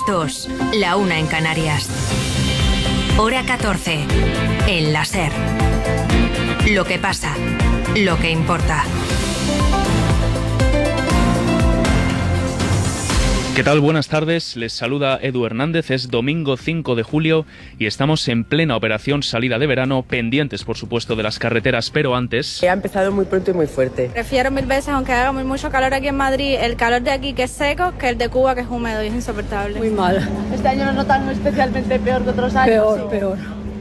2, la 1 en Canarias. Hora 14, en la SER. Lo que pasa, lo que importa. ¿Qué tal? Buenas tardes, les saluda Edu Hernández, es domingo 5 de julio y estamos en plena operación salida de verano, pendientes por supuesto de las carreteras, pero antes... Ha empezado muy pronto y muy fuerte. Prefiero mil veces, aunque haga mucho calor aquí en Madrid, el calor de aquí que es seco, que el de Cuba que es húmedo y es insoportable. Muy mal. Este año lo notan especialmente peor que otros años. Peor.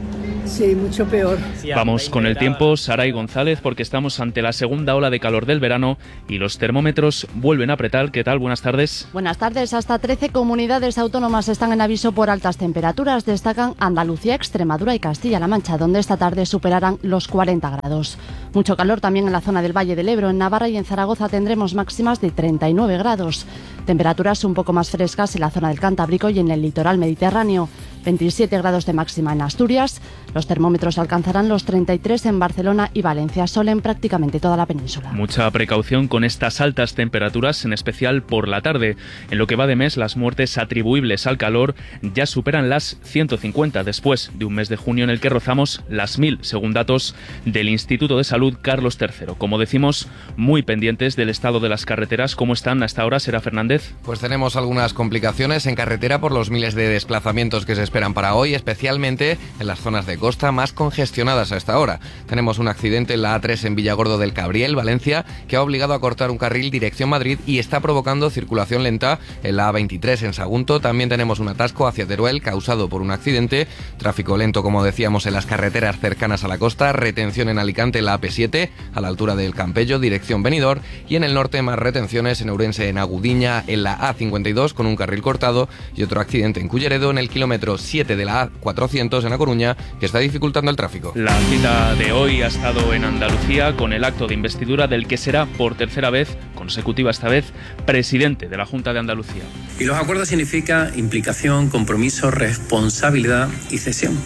Sí, mucho peor. Vamos con el tiempo, Saray González, porque estamos ante la segunda ola de calor del verano y los termómetros vuelven a apretar. ¿Qué tal? Buenas tardes. Buenas tardes. Hasta 13 comunidades autónomas están en aviso por altas temperaturas. Destacan Andalucía, Extremadura y Castilla-La Mancha, donde esta tarde superarán los 40 grados. Mucho calor también en la zona del Valle del Ebro. En Navarra y en Zaragoza tendremos máximas de 39 grados. Temperaturas un poco más frescas en la zona del Cantábrico y en el litoral mediterráneo. 27 grados de máxima en Asturias. Los termómetros alcanzarán los 33 en Barcelona y Valencia, sol en prácticamente toda la península. Mucha precaución con estas altas temperaturas, en especial por la tarde. En lo que va de mes, las muertes atribuibles al calor ya superan las 150, después de un mes de junio en el que rozamos las 1000, según datos del Instituto de Salud Carlos III. Como decimos, muy pendientes del estado de las carreteras. ¿Cómo están hasta ahora, Sera Fernández? Pues tenemos algunas complicaciones en carretera por los miles de desplazamientos que se esperan para hoy, especialmente en las zonas de costa más congestionadas a esta hora. Tenemos un accidente en la A3 en Villargordo del Cabriel, Valencia, que ha obligado a cortar un carril dirección Madrid y está provocando circulación lenta en la A23 en Sagunto. También tenemos un atasco hacia Teruel causado por un accidente. Tráfico lento, como decíamos, en las carreteras cercanas a la costa. Retención en Alicante en la AP7 a la altura del Campello, dirección Benidorm. Y en el norte más retenciones en Ourense, en Agudiña, en la A52 con un carril cortado y otro accidente en Culleredo en el kilómetro 7 de la A400 en A Coruña, que está dificultando el tráfico. La cita de hoy ha estado en Andalucía con el acto de investidura del que será por tercera vez, consecutiva esta vez, presidente de la Junta de Andalucía. Y los acuerdos significa implicación, compromiso, responsabilidad y cesión.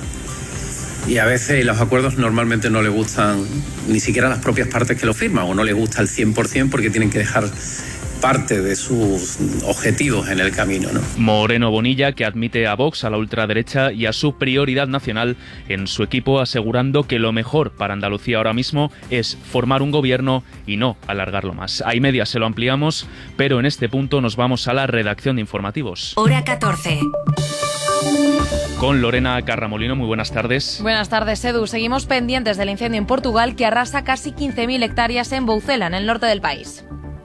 Y a veces los acuerdos normalmente no le gustan ni siquiera a las propias partes que lo firman, o no les gusta al 100% porque tienen que dejar parte de sus objetivos en el camino, ¿no? Moreno Bonilla, que admite a Vox, a la ultraderecha y a su prioridad nacional en su equipo, asegurando que lo mejor para Andalucía ahora mismo es formar un gobierno y no alargarlo más. A y media se lo ampliamos, pero en este punto nos vamos a la redacción de informativos. Hora 14. Con Lorena Carramolino, muy buenas tardes. Buenas tardes, Edu. Seguimos pendientes del incendio en Portugal que arrasa casi 15.000 hectáreas en Boucela, en el norte del país.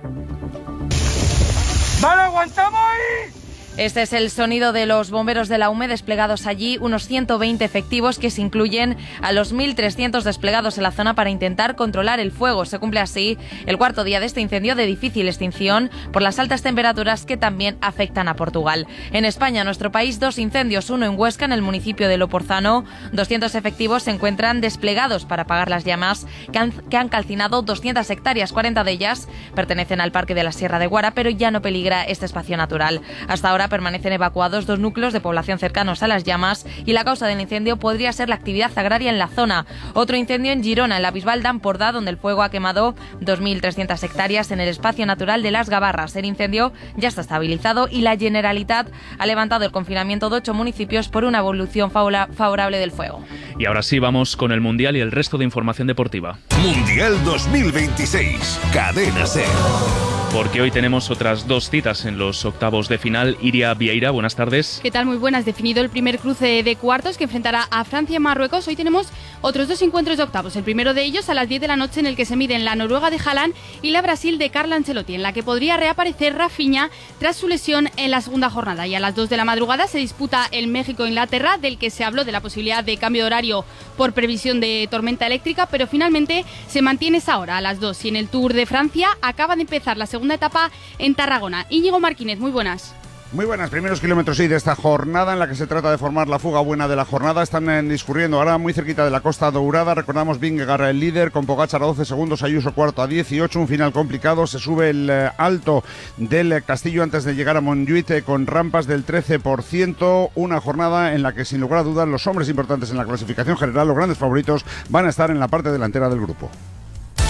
¡Vale, aguantamos ahí! Este es el sonido de los bomberos de la UME desplegados allí, unos 120 efectivos que se incluyen a los 1.300 desplegados en la zona para intentar controlar el fuego. Se cumple así el cuarto día de este incendio de difícil extinción por las altas temperaturas que también afectan a Portugal. En España, nuestro país, 2 incendios, uno en Huesca, en el municipio de Loporzano. 200 efectivos se encuentran desplegados para apagar las llamas que han calcinado 200 hectáreas. 40 de ellas pertenecen al Parque de la Sierra de Guara, pero ya no peligra este espacio natural. Hasta ahora permanecen evacuados 2 núcleos de población cercanos a las llamas y la causa del incendio podría ser la actividad agraria en la zona. Otro incendio en Girona, en la Bisbal d'Empordà, donde el fuego ha quemado 2.300 hectáreas en el espacio natural de Las Gavarras. El incendio ya está estabilizado y la Generalitat ha levantado el confinamiento de 8 municipios por una evolución favorable del fuego. Y ahora sí, vamos con el Mundial y el resto de información deportiva. Mundial 2026, Cadena SER. Porque hoy tenemos otras 2 citas en los octavos de final. Iria Vieira, buenas tardes. ¿Qué tal? Muy buenas. Definido el primer cruce de cuartos que enfrentará a Francia y Marruecos. Hoy tenemos otros 2 encuentros de octavos. El primero de ellos a las 10 de la noche, en el que se miden la Noruega de Haaland y la Brasil de Carlo Ancelotti, en la que podría reaparecer Rafinha tras su lesión en la segunda jornada. Y a las 2 de la madrugada se disputa el México-Inglaterra, del que se habló de la posibilidad de cambio de horario por previsión de tormenta eléctrica, pero finalmente se mantiene esa hora a las 2. Y en el Tour de Francia acaba de empezar la segunda etapa en Tarragona. Íñigo Martínez, muy buenas. Muy buenas, primeros kilómetros de esta jornada en la que se trata de formar la fuga buena de la jornada. Están discurriendo ahora muy cerquita de la Costa Dourada. Recordamos Vingegaard el líder con Pogačar a 12 segundos, Ayuso cuarto a 18. Un final complicado. Se sube el alto del Castillo antes de llegar a Montjuïc con rampas del 13%. Una jornada en la que sin lugar a dudas los hombres importantes en la clasificación general, los grandes favoritos, van a estar en la parte delantera del grupo.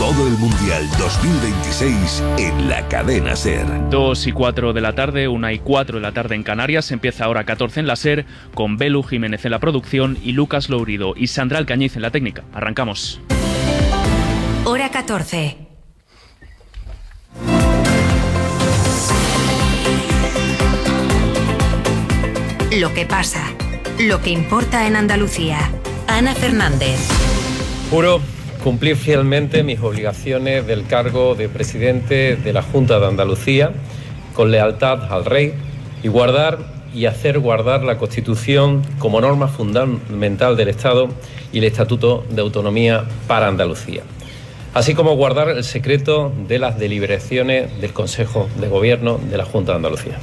Todo el Mundial 2026 en la cadena SER. 2:04 de la tarde, 1:04 de la tarde en Canarias. Empieza Hora 14 en la SER, con Belu Jiménez en la producción y Lucas Lourido y Sandra Alcañiz en la técnica. Arrancamos. Hora 14. Lo que pasa, lo que importa en Andalucía. Ana Fernández. Juro cumplir fielmente mis obligaciones del cargo de presidente de la Junta de Andalucía, con lealtad al Rey, y guardar y hacer guardar la Constitución como norma fundamental del Estado y el Estatuto de Autonomía para Andalucía, así como guardar el secreto de las deliberaciones del Consejo de Gobierno de la Junta de Andalucía.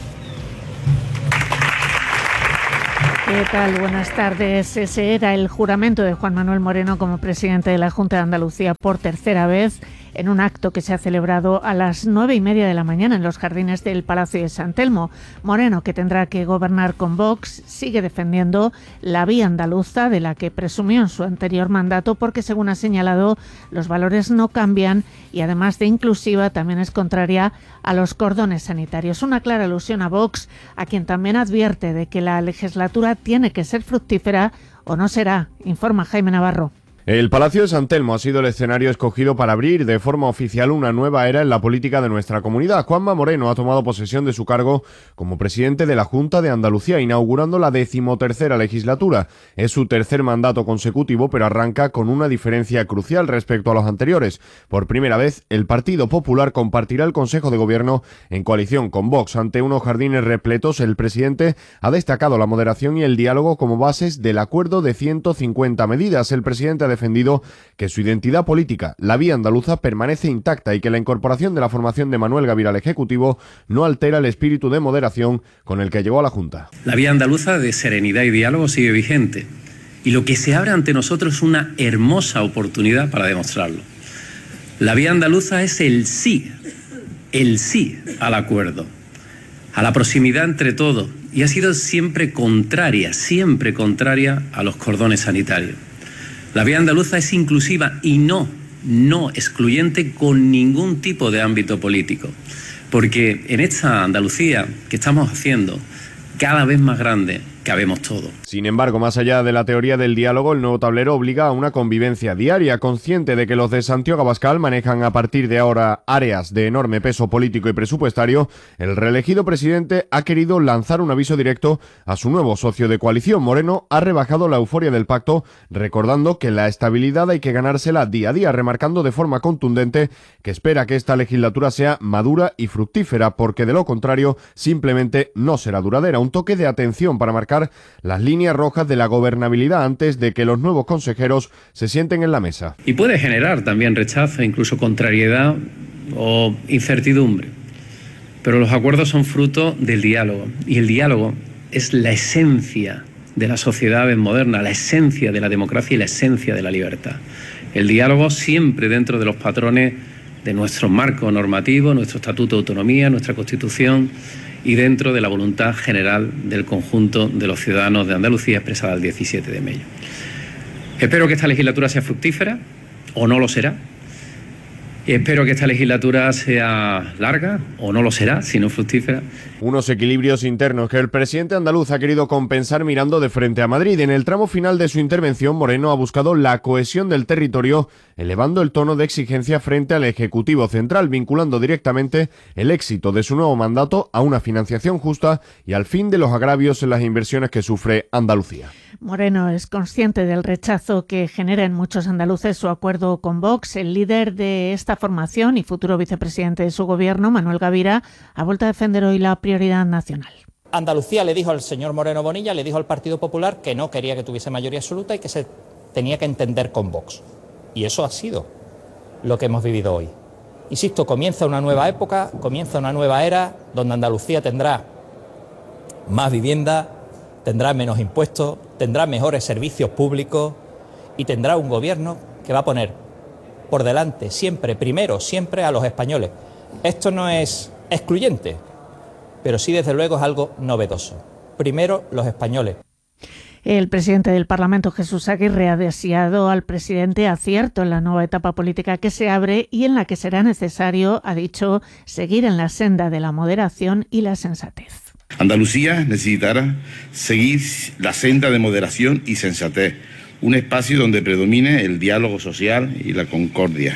¿Qué tal? Buenas tardes. Ese era el juramento de Juan Manuel Moreno como presidente de la Junta de Andalucía por tercera vez, en un acto que se ha celebrado a las 9:30 de la mañana en los jardines del Palacio de San Telmo. Moreno, que tendrá que gobernar con Vox, sigue defendiendo la vía andaluza de la que presumió en su anterior mandato, porque, según ha señalado, los valores no cambian y, además de inclusiva, también es contraria a los cordones sanitarios. Una clara alusión a Vox, a quien también advierte de que la legislatura tiene que ser fructífera o no será, informa Jaime Navarro. El Palacio de San Telmo ha sido el escenario escogido para abrir de forma oficial una nueva era en la política de nuestra comunidad. Juanma Moreno ha tomado posesión de su cargo como presidente de la Junta de Andalucía, inaugurando la 13ª legislatura. Es su tercer mandato consecutivo, pero arranca con una diferencia crucial respecto a los anteriores. Por primera vez, el Partido Popular compartirá el Consejo de Gobierno en coalición con Vox. Ante unos jardines repletos, el presidente ha destacado la moderación y el diálogo como bases del acuerdo de 150 medidas. El presidente ha defendido que su identidad política, la vía andaluza, permanece intacta y que la incorporación de la formación de Manuel Gavira al Ejecutivo no altera el espíritu de moderación con el que llegó a la Junta. La vía andaluza de serenidad y diálogo sigue vigente, y lo que se abre ante nosotros es una hermosa oportunidad para demostrarlo. La vía andaluza es el sí al acuerdo, a la proximidad entre todos, y ha sido siempre contraria a los cordones sanitarios. La vía andaluza es inclusiva y no excluyente con ningún tipo de ámbito político, porque en esta Andalucía que estamos haciendo cada vez más grande, cabemos todos. Sin embargo, más allá de la teoría del diálogo, el nuevo tablero obliga a una convivencia diaria. Consciente de que los de Santiago Abascal manejan a partir de ahora áreas de enorme peso político y presupuestario, el reelegido presidente ha querido lanzar un aviso directo a su nuevo socio de coalición. Moreno ha rebajado la euforia del pacto, recordando que la estabilidad hay que ganársela día a día, remarcando de forma contundente que espera que esta legislatura sea madura y fructífera, porque de lo contrario simplemente no será duradera. Un toque de atención para marcar las líneas rojas de la gobernabilidad antes de que los nuevos consejeros se sienten en la mesa. Y puede generar también rechazo, incluso contrariedad o incertidumbre. Pero los acuerdos son fruto del diálogo, y el diálogo es la esencia de las sociedades modernas, la esencia de la democracia y la esencia de la libertad. El diálogo siempre dentro de los patrones de nuestro marco normativo, nuestro Estatuto de Autonomía, nuestra Constitución, y dentro de la voluntad general del conjunto de los ciudadanos de Andalucía expresada el 17 de mayo. Espero que esta legislatura sea fructífera, o no lo será. Espero que esta legislatura sea larga, o no lo será, si no fructífera. Unos equilibrios internos que el presidente andaluz ha querido compensar mirando de frente a Madrid. En el tramo final de su intervención, Moreno ha buscado la cohesión del territorio, elevando el tono de exigencia frente al Ejecutivo Central, vinculando directamente el éxito de su nuevo mandato a una financiación justa y al fin de los agravios en las inversiones que sufre Andalucía. Moreno es consciente del rechazo que genera en muchos andaluces su acuerdo con Vox. El líder de esta formación y futuro vicepresidente de su gobierno, Manuel Gavira, ha vuelto a defender hoy la prioridad nacional. Andalucía le dijo al señor Moreno Bonilla, le dijo al Partido Popular que no quería que tuviese mayoría absoluta y que se tenía que entender con Vox. Y eso ha sido lo que hemos vivido hoy. Insisto, comienza una nueva época, comienza una nueva era donde Andalucía tendrá más vivienda, tendrá menos impuestos, tendrá mejores servicios públicos y tendrá un gobierno que va a poner por delante siempre, primero, siempre a los españoles. Esto no es excluyente, pero sí desde luego es algo novedoso. Primero los españoles. El presidente del Parlamento, Jesús Aguirre, ha deseado al presidente acierto en la nueva etapa política que se abre y en la que será necesario, ha dicho, seguir en la senda de la moderación y la sensatez. Andalucía necesitará seguir la senda de moderación y sensatez, un espacio donde predomine el diálogo social y la concordia.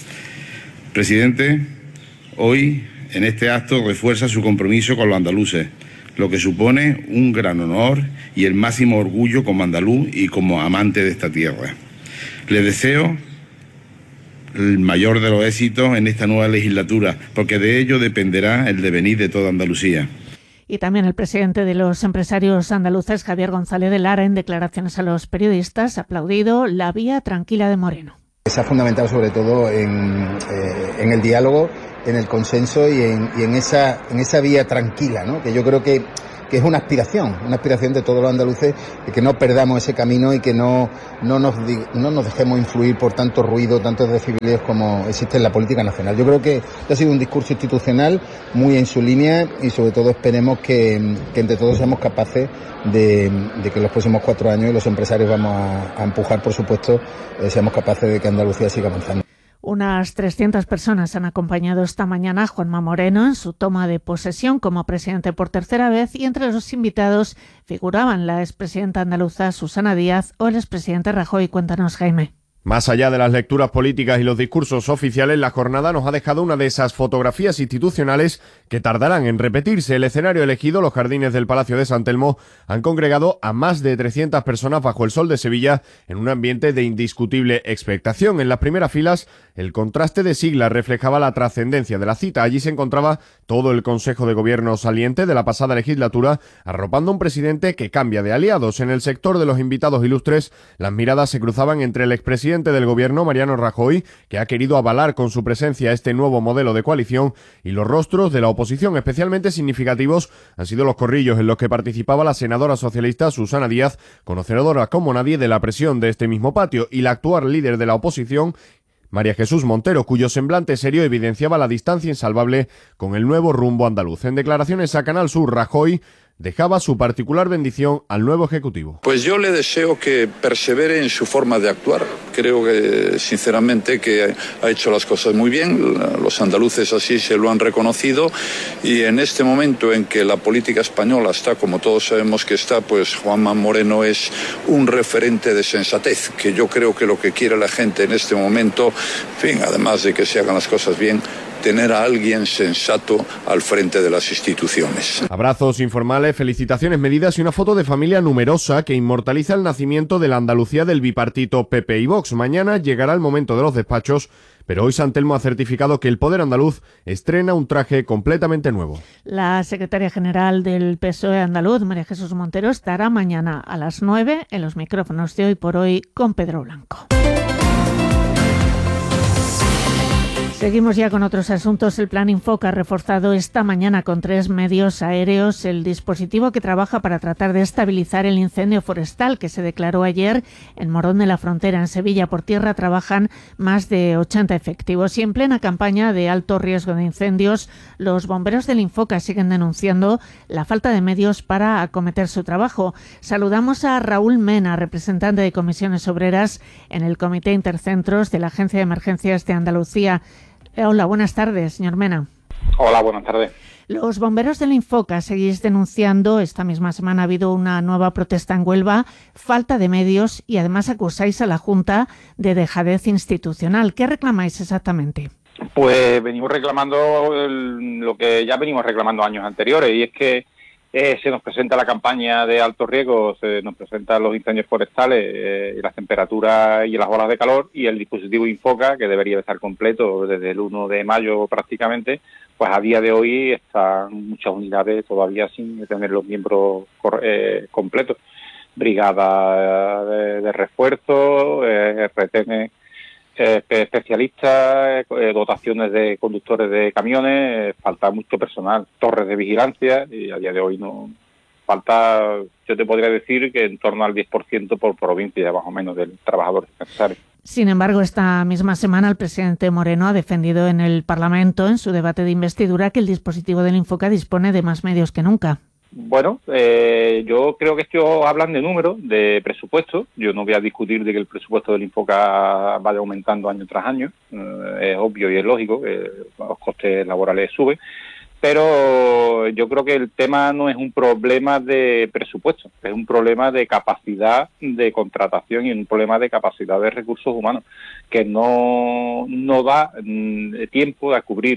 Presidente, hoy en este acto refuerza su compromiso con los andaluces, lo que supone un gran honor y el máximo orgullo como andaluz y como amante de esta tierra. Le deseo el mayor de los éxitos en esta nueva legislatura, porque de ello dependerá el devenir de toda Andalucía. Y también el presidente de los empresarios andaluces, Javier González de Lara, en declaraciones a los periodistas, ha aplaudido la vía tranquila de Moreno. Se ha fundamentado sobre todo en el diálogo, en el consenso y en esa vía tranquila, ¿no? Que yo creo que es una aspiración de todos los andaluces, de que no perdamos ese camino y que no nos dejemos influir por tanto ruido, tantos decibelios como existe en la política nacional. Yo creo que ha sido un discurso institucional muy en su línea y sobre todo esperemos que entre todos seamos capaces de que en los próximos 4 años, y los empresarios vamos a empujar, por supuesto, seamos capaces de que Andalucía siga avanzando. Unas 300 personas han acompañado esta mañana a Juanma Moreno en su toma de posesión como presidente por tercera vez, y entre los invitados figuraban la expresidenta andaluza Susana Díaz o el expresidente Rajoy. Cuéntanos, Jaime. Más allá de las lecturas políticas y los discursos oficiales, la jornada nos ha dejado una de esas fotografías institucionales que tardarán en repetirse. El escenario elegido, los jardines del Palacio de San Telmo, han congregado a más de 300 personas bajo el sol de Sevilla en un ambiente de indiscutible expectación. En las primeras filas, el contraste de siglas reflejaba la trascendencia de la cita. Allí se encontraba todo el Consejo de Gobierno saliente de la pasada legislatura, arropando a un presidente que cambia de aliados. En el sector de los invitados ilustres, las miradas se cruzaban entre el expresidente del Gobierno, Mariano Rajoy, que ha querido avalar con su presencia este nuevo modelo de coalición, y los rostros de la oposición. Especialmente significativos han sido los corrillos en los que participaba la senadora socialista Susana Díaz, conocedora como nadie de la presión de este mismo patio, y la actual líder de la oposición, María Jesús Montero, cuyo semblante serio evidenciaba la distancia insalvable con el nuevo rumbo andaluz. En declaraciones a Canal Sur, Rajoy dejaba su particular bendición al nuevo Ejecutivo. Pues yo le deseo que persevere en su forma de actuar. Creo que, sinceramente, que ha hecho las cosas muy bien. Los andaluces así se lo han reconocido. Y en este momento en que la política española está, como todos sabemos que está, pues Juanma Moreno es un referente de sensatez, que yo creo que lo que quiere la gente en este momento, en fin, además de que se hagan las cosas bien, tener a alguien sensato al frente de las instituciones. Abrazos informales, felicitaciones medidas y una foto de familia numerosa que inmortaliza el nacimiento de la Andalucía del bipartito PP y Vox. Mañana llegará el momento de los despachos, pero hoy San Telmo ha certificado que el poder andaluz estrena un traje completamente nuevo. La secretaria general del PSOE andaluz, María Jesús Montero, estará mañana a las 9 en los micrófonos de Hoy por Hoy con Pedro Blanco. Seguimos ya con otros asuntos. El Plan Infoca ha reforzado esta mañana con 3 medios aéreos el dispositivo que trabaja para tratar de estabilizar el incendio forestal que se declaró ayer en Morón de la Frontera. En Sevilla, por tierra, trabajan más de 80 efectivos. Y en plena campaña de alto riesgo de incendios, los bomberos del Infoca siguen denunciando la falta de medios para acometer su trabajo. Saludamos a Raúl Mena, representante de Comisiones Obreras en el Comité Intercentros de la Agencia de Emergencias de Andalucía. Hola, buenas tardes, señor Mena. Hola, buenas tardes. Los bomberos del Infoca seguís denunciando, esta misma semana ha habido una nueva protesta en Huelva, falta de medios y además acusáis a la Junta de dejadez institucional. ¿Qué reclamáis exactamente? Pues venimos reclamando lo que ya venimos reclamando años anteriores, y es que se nos presenta la campaña de alto riesgo, se nos presentan los incendios forestales, las temperaturas y las olas de calor, y el dispositivo Infoca, que debería estar completo desde el 1 de mayo prácticamente, pues a día de hoy están muchas unidades todavía sin tener los miembros completos. Brigada de refuerzo, retenes especialistas, dotaciones de conductores de camiones, falta mucho personal, torres de vigilancia, y a día de hoy no falta, yo te podría decir que en torno al 10% por provincia, más o menos, del trabajador necesario. Sin embargo, esta misma semana el presidente Moreno ha defendido en el Parlamento, en su debate de investidura, que el dispositivo del Infoca dispone de más medios que nunca. Bueno, yo creo que estos hablan de números, de presupuesto. Yo no voy a discutir de que el presupuesto del Infoca vaya aumentando año tras año. Es obvio y es lógico que los costes laborales suben. Pero yo creo que el tema no es un problema de presupuesto, es un problema de capacidad de contratación y un problema de capacidad de recursos humanos, que no da tiempo a cubrir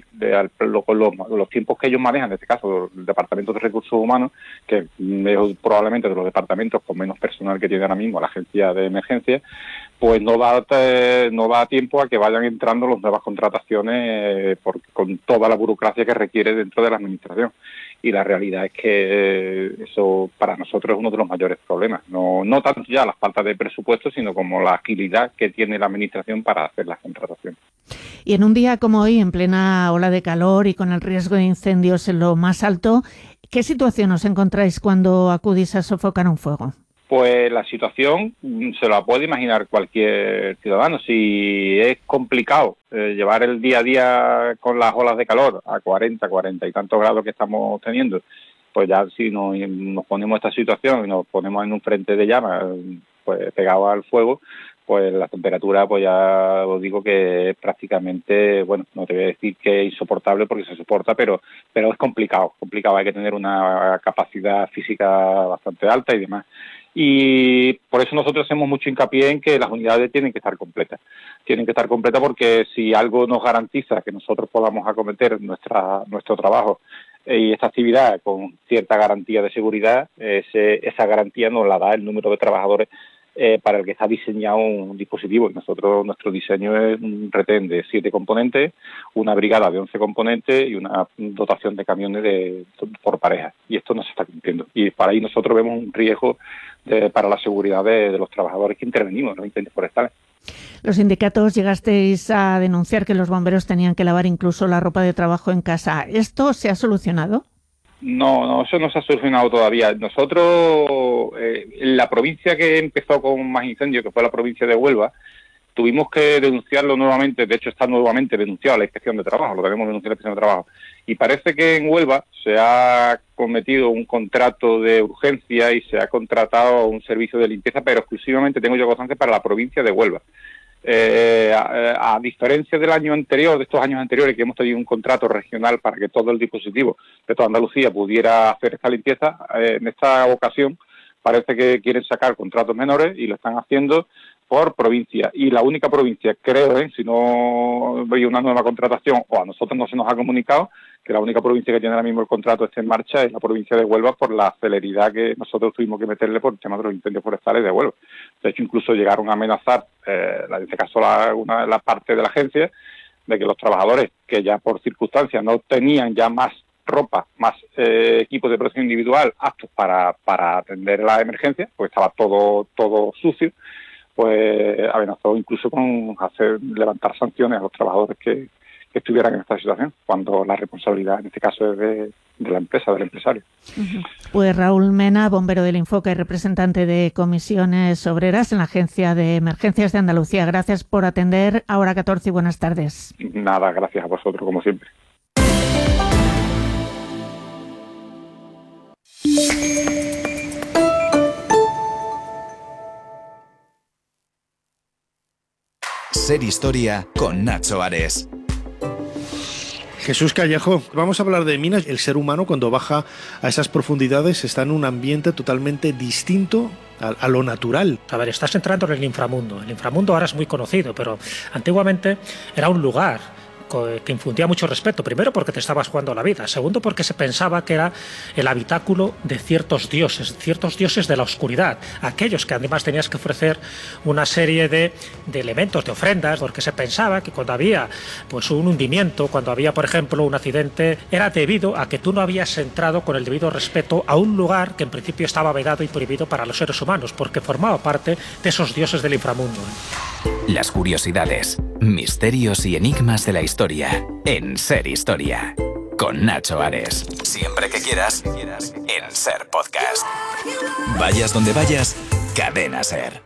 los tiempos que ellos manejan, en este caso el Departamento de Recursos Humanos, que es probablemente de los departamentos con menos personal que tiene ahora mismo la Agencia de Emergencia, pues no da tiempo a que vayan entrando las nuevas contrataciones con toda la burocracia que requiere dentro de la administración. Y la realidad es que eso para nosotros es uno de los mayores problemas. No tanto ya la falta de presupuesto, sino como la agilidad que tiene la administración para hacer las contrataciones. Y en un día como hoy, en plena ola de calor y con el riesgo de incendios en lo más alto, ¿qué situación os encontráis cuando acudís a sofocar un fuego? Pues la situación se la puede imaginar cualquier ciudadano. Si es complicado llevar el día a día con las olas de calor a 40 y tantos grados que estamos teniendo, pues ya si nos ponemos esta situación y nos ponemos en un frente de llamas, pues pegado al fuego, pues la temperatura, pues ya os digo que es prácticamente, bueno, no te voy a decir que es insoportable porque se soporta, pero es complicado, hay que tener una capacidad física bastante alta y demás. Y por eso nosotros hacemos mucho hincapié en que las unidades tienen que estar completas. Tienen que estar completas porque si algo nos garantiza que nosotros podamos acometer nuestro trabajo y esta actividad con cierta garantía de seguridad, esa garantía nos la da el número de trabajadores para el que está diseñado un dispositivo. Nuestro diseño es un retén de 7 componentes, una brigada de 11 componentes y una dotación de camiones por pareja. Y esto no se está cumpliendo. Y para ahí nosotros vemos un riesgo para la seguridad de los trabajadores que intervenimos en los incendios forestales. Los sindicatos llegasteis a denunciar que los bomberos tenían que lavar incluso la ropa de trabajo en casa. ¿Esto se ha solucionado? No, eso no se ha solucionado todavía. Nosotros, en la provincia que empezó con más incendios, que fue la provincia de Huelva, tuvimos que denunciarlo nuevamente. De hecho, está nuevamente denunciado a la Inspección de Trabajo, lo tenemos denunciado a la Inspección de Trabajo. Y parece que en Huelva se ha cometido un contrato de urgencia y se ha contratado un servicio de limpieza, pero exclusivamente, tengo yo constancia, para la provincia de Huelva. A diferencia del año anterior, de estos años anteriores, que hemos tenido un contrato regional para que todo el dispositivo de toda Andalucía pudiera hacer esta limpieza, en esta ocasión parece que quieren sacar contratos menores y lo están haciendo por provincia. Y la única provincia, creo, si no hay una nueva contratación o a nosotros no se nos ha comunicado, que la única provincia que tiene ahora mismo el contrato en marcha es la provincia de Huelva, por la celeridad que nosotros tuvimos que meterle por el tema de los incendios forestales de Huelva. De hecho, incluso llegaron a amenazar, en este caso la parte de la agencia, de que los trabajadores que ya por circunstancias no tenían ya más ropa, más equipos de protección individual aptos para atender la emergencia, pues estaba todo sucio, pues amenazó incluso con levantar sanciones a los trabajadores que estuvieran en esta situación, cuando la responsabilidad en este caso es de la empresa, del empresario. Pues Raúl Mena, bombero del Infoca y representante de comisiones obreras en la Agencia de Emergencias de Andalucía. Gracias por atender a Hora 14 y buenas tardes. Nada, gracias a vosotros, como siempre. Ser Historia con Nacho Ares. Jesús Callejo, vamos a hablar de minas. El ser humano, cuando baja a esas profundidades, está en un ambiente totalmente distinto a lo natural. A ver, estás entrando en el inframundo. El inframundo ahora es muy conocido, pero antiguamente era un lugar que infundía mucho respeto. Primero, porque te estabas jugando la vida. Segundo, porque se pensaba que era el habitáculo de ciertos dioses de la oscuridad. Aquellos que además tenías que ofrecer una serie de elementos, de ofrendas, porque se pensaba que cuando había pues un hundimiento, cuando había, por ejemplo, un accidente, era debido a que tú no habías entrado con el debido respeto a un lugar que en principio estaba vedado y prohibido para los seres humanos, porque formaba parte de esos dioses del inframundo. Las curiosidades, misterios y enigmas de la historia en Ser Historia con Nacho Ares. Siempre que quieras en Ser Podcast. Vayas donde vayas, Cadena Ser.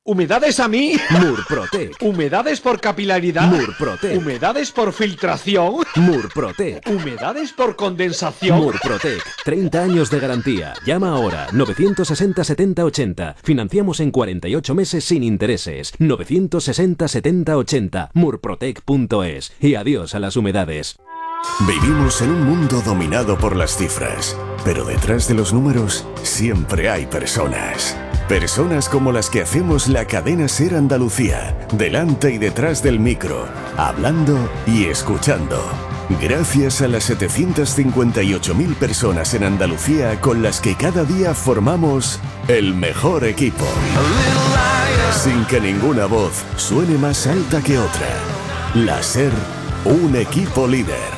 ¿Humedades a mí? Murprotec. ¿Humedades por capilaridad? Murprotec. ¿Humedades por filtración? Murprotec. ¿Humedades por condensación? Murprotec. 30 años de garantía. Llama ahora. 960 70 80. Financiamos en 48 meses sin intereses. 960 70 80. Murprotec.es. Y adiós a las humedades. Vivimos en un mundo dominado por las cifras, pero detrás de los números siempre hay personas. Personas como las que hacemos la cadena SER Andalucía, delante y detrás del micro, hablando y escuchando. Gracias a las 758.000 personas en Andalucía con las que cada día formamos el mejor equipo. Sin que ninguna voz suene más alta que otra. La SER, un equipo líder.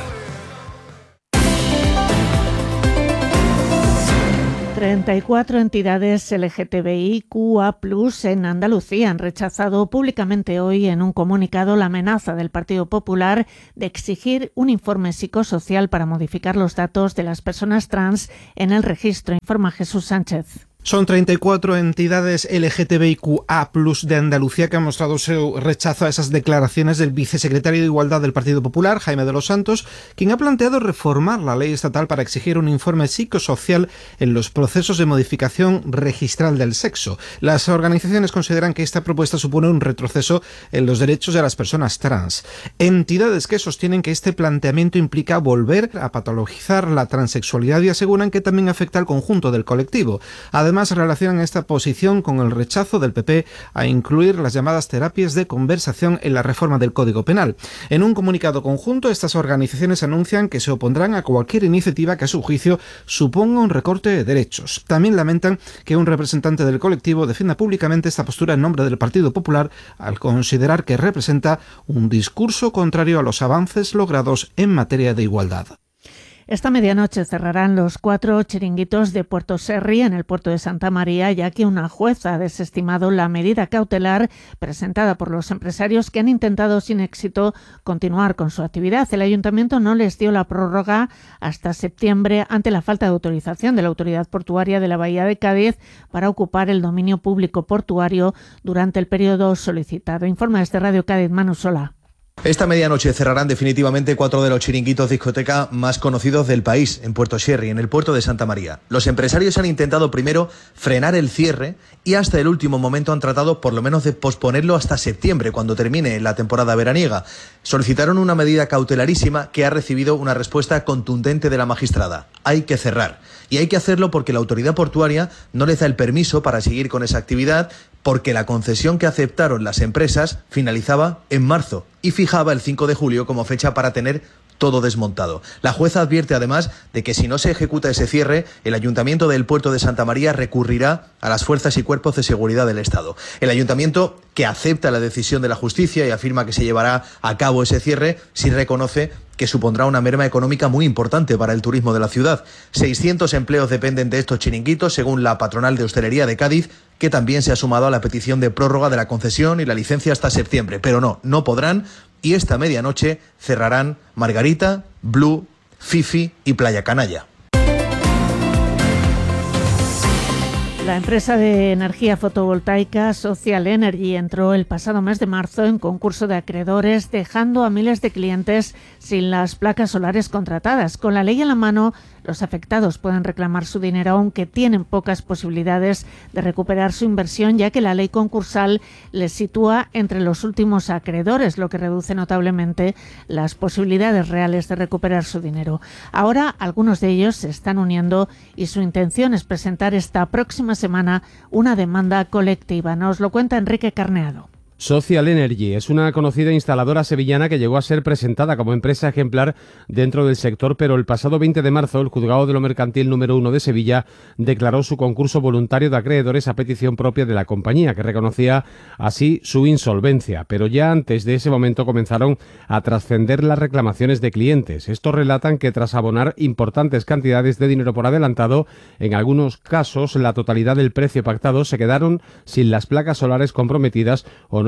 34 entidades LGTBIQA+ en Andalucía han rechazado públicamente hoy en un comunicado la amenaza del Partido Popular de exigir un informe psicosocial para modificar los datos de las personas trans en el registro, informa Jesús Sánchez. Son 34 entidades LGTBIQA+ de Andalucía que han mostrado su rechazo a esas declaraciones del vicesecretario de Igualdad del Partido Popular, Jaime de los Santos, quien ha planteado reformar la ley estatal para exigir un informe psicosocial en los procesos de modificación registral del sexo. Las organizaciones consideran que esta propuesta supone un retroceso en los derechos de las personas trans. Entidades que sostienen que este planteamiento implica volver a patologizar la transexualidad y aseguran que también afecta al conjunto del colectivo. Además, relacionan esta posición con el rechazo del PP a incluir las llamadas terapias de conversación en la reforma del Código Penal. En un comunicado conjunto, estas organizaciones anuncian que se opondrán a cualquier iniciativa que a su juicio suponga un recorte de derechos. También lamentan que un representante del colectivo defienda públicamente esta postura en nombre del Partido Popular al considerar que representa un discurso contrario a los avances logrados en materia de igualdad. Esta medianoche cerrarán los 4 chiringuitos de Puerto Serri en el puerto de Santa María, ya que una jueza ha desestimado la medida cautelar presentada por los empresarios que han intentado sin éxito continuar con su actividad. El ayuntamiento no les dio la prórroga hasta septiembre ante la falta de autorización de la Autoridad Portuaria de la Bahía de Cádiz para ocupar el dominio público portuario durante el periodo solicitado. Informa desde Radio Cádiz, Manu Sola. Esta medianoche cerrarán definitivamente 4 de los chiringuitos discoteca más conocidos del país, en Puerto Sherry, en el puerto de Santa María. Los empresarios han intentado primero frenar el cierre y hasta el último momento han tratado por lo menos de posponerlo hasta septiembre, cuando termine la temporada veraniega. Solicitaron una medida cautelarísima que ha recibido una respuesta contundente de la magistrada. Hay que cerrar. Y hay que hacerlo porque la autoridad portuaria no les da el permiso para seguir con esa actividad, porque la concesión que aceptaron las empresas finalizaba en marzo y fijaba el 5 de julio como fecha para tener todo desmontado. La jueza advierte además de que si no se ejecuta ese cierre, el Ayuntamiento del Puerto de Santa María recurrirá a las fuerzas y cuerpos de seguridad del Estado. El Ayuntamiento, que acepta la decisión de la justicia y afirma que se llevará a cabo ese cierre, sí reconoce que supondrá una merma económica muy importante para el turismo de la ciudad. 600 empleos dependen de estos chiringuitos, según la patronal de hostelería de Cádiz, que también se ha sumado a la petición de prórroga de la concesión y la licencia hasta septiembre. Pero no podrán, y esta medianoche cerrarán Margarita, Blue, Fifi y Playa Canalla. La empresa de energía fotovoltaica Social Energy entró el pasado mes de marzo en concurso de acreedores, dejando a miles de clientes sin las placas solares contratadas. Con la ley en la mano, los afectados pueden reclamar su dinero, aunque tienen pocas posibilidades de recuperar su inversión, ya que la ley concursal les sitúa entre los últimos acreedores, lo que reduce notablemente las posibilidades reales de recuperar su dinero. Ahora, algunos de ellos se están uniendo y su intención es presentar esta próxima semana una demanda colectiva. Nos lo cuenta Enrique Carneado. Social Energy es una conocida instaladora sevillana que llegó a ser presentada como empresa ejemplar dentro del sector, pero el pasado 20 de marzo el Juzgado de lo Mercantil número 1 de Sevilla declaró su concurso voluntario de acreedores a petición propia de la compañía, que reconocía así su insolvencia. Pero ya antes de ese momento comenzaron a trascender las reclamaciones de clientes. Estos relatan que tras abonar importantes cantidades de dinero por adelantado, en algunos casos la totalidad del precio pactado, se quedaron sin las placas solares comprometidas o no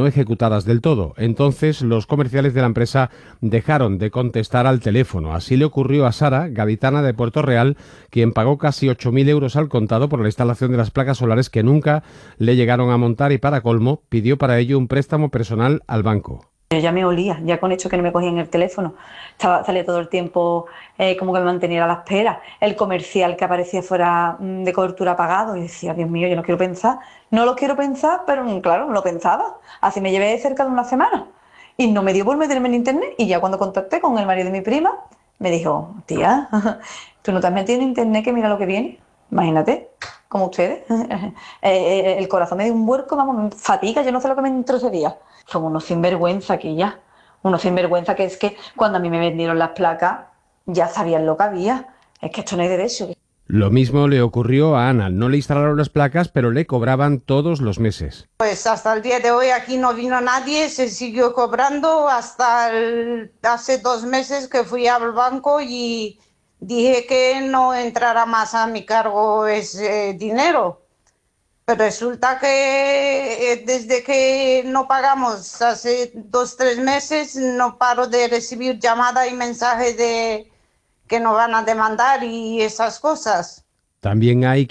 no ejecutadas del todo. Entonces los comerciales de la empresa dejaron de contestar al teléfono. Así le ocurrió a Sara, gaditana de Puerto Real, quien pagó casi 8.000 euros al contado por la instalación de las placas solares que nunca le llegaron a montar y, para colmo, pidió para ello un préstamo personal al banco. Yo ya me olía, ya con hecho que no me cogían el teléfono. Salía todo el tiempo como que me mantenía a la espera. El comercial que aparecía fuera de cobertura apagado. Y decía, Dios mío, yo no quiero pensar. No lo quiero pensar, pero claro, lo pensaba. Así me llevé cerca de una semana. Y no me dio por meterme en internet. Y ya cuando contacté con el marido de mi prima, me dijo, tía, tú no te has metido en internet, que mira lo que viene. Imagínate, como ustedes. El corazón me dio un vuelco, vamos, me fatiga, yo no sé lo que me entró ese día. Son unos sinvergüenza aquí ya. Unos sinvergüenza que es que cuando a mí me vendieron las placas ya sabían lo que había. Es que esto no hay derecho. Lo mismo le ocurrió a Ana. No le instalaron las placas, pero le cobraban todos los meses. Pues hasta el día de hoy aquí no vino nadie, se siguió cobrando hasta hace 2 meses que fui al banco y dije que no entrara más a mi cargo ese dinero. Pero resulta que desde que no pagamos hace 2-3 meses no paro de recibir llamadas y mensajes de que nos van a demandar y esas cosas. También hay